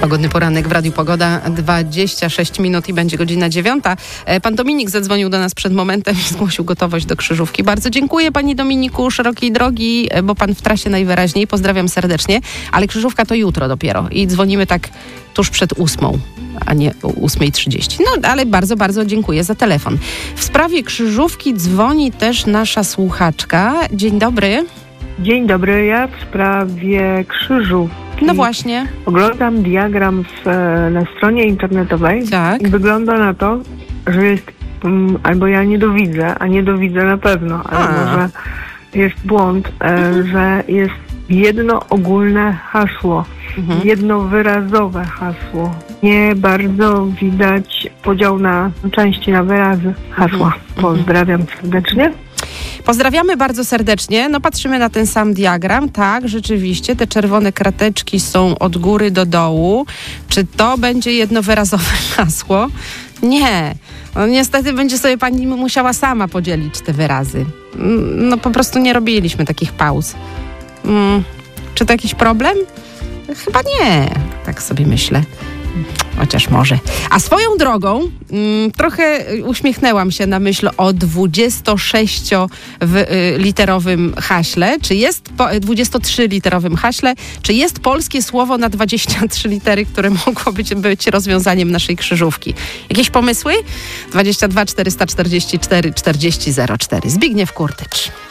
Pogodny poranek w Radiu Pogoda, 26 minut i będzie godzina 9. Pan Dominik zadzwonił do nas przed momentem i zgłosił gotowość do krzyżówki. Bardzo dziękuję, panie Dominiku, szerokiej drogi, bo pan w trasie najwyraźniej. Pozdrawiam serdecznie, ale krzyżówka to jutro dopiero i dzwonimy tak tuż przed 8, a nie 8:30. No, ale bardzo, bardzo dziękuję za telefon. W sprawie krzyżówki dzwoni też nasza słuchaczka. Dzień dobry. Dzień dobry, ja w sprawie krzyżówki. No właśnie. Oglądam diagram na stronie internetowej. Tak. I wygląda na to, że jest, albo ja nie dowidzę na pewno, ale może jest błąd, że jest jedno ogólne hasło, jednowyrazowe hasło. Nie bardzo widać podział na części, na wyrazy hasła. Pozdrawiam serdecznie. Pozdrawiamy bardzo serdecznie. No patrzymy na ten sam diagram. Tak, rzeczywiście te czerwone krateczki są od góry do dołu. Czy to będzie jednowyrazowe hasło? Nie. No, niestety będzie sobie pani musiała sama podzielić te wyrazy. No po prostu nie robiliśmy takich pauz. Czy to jakiś problem? Chyba nie. Tak sobie myślę. Chociaż może. A swoją drogą trochę uśmiechnęłam się na myśl o 26-literowym haśle. Czy jest 23-literowym haśle? Czy jest polskie słowo na 23 litery, które mogło być rozwiązaniem naszej krzyżówki? Jakieś pomysły? 22 444 40 04. Zbigniew Kurtycz.